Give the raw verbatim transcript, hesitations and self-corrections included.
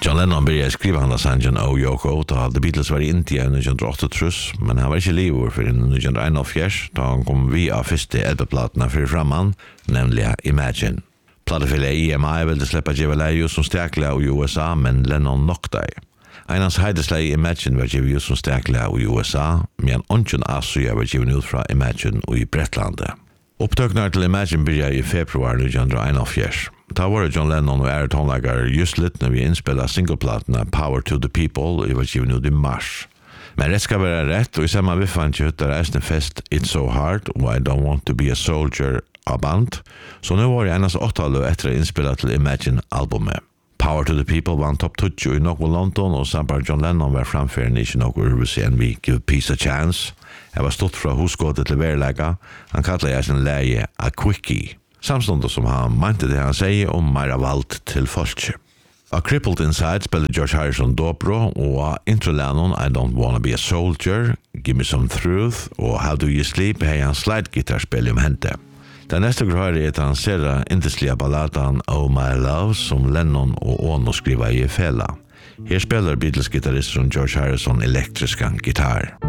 John Lennon började skriva han sangen Oh Yoko, då The Beatles var i India i nittonhundraåttiotre, men han var inte livet för nittonhundraenogfjørs, då han kom via första L P-plattorna för framman, nämligen Imagine. Platefyllet E M I ville släppa Jevaleo som stäkla i U S A, men Lennon knockade. Einans heidesleie Imagine var givet ut som stäkla i U S A, men ongen Asia var givet ut fra Imagine i Bretlandet. Upptöknar till Imagine började i februar nittonhundraenogfjørs. Ta var John Lennon och Aaron Tonlager just lite när vi inspelade singleplattorna Power to the People i var givet ut i mars. Men det ska vara rätt, och i samma viffan hittar Aston Fest It's So Hard och I Don't Want To Be A Soldier av band. Så nu var det endast åtta år efter att inspela till Imagine-albumet. Power to the People vann topp tjugo i Knockwood London, och sambar John Lennon var framförande i Knockwood Urbusen vi Give Peace a Chance. Jag var stått fra husgåtet till verlägga. Han kallade jag sin läge A Quickie. Samståndet som han mente det han säger om mera valt till folk. A Crippled Inside spelade George Harrison dobro, och introlänon I Don't Wanna Be A Soldier, Give Me Some Truth och How Do You Sleep har han slide-gitarrspel om hente. Den nästa gröre är att han ser intensliga balladen Oh My Love som Lennon och Ono skriva i fälla. Här spelar Beatles-gitarristen George Harrison elektriska gitarr.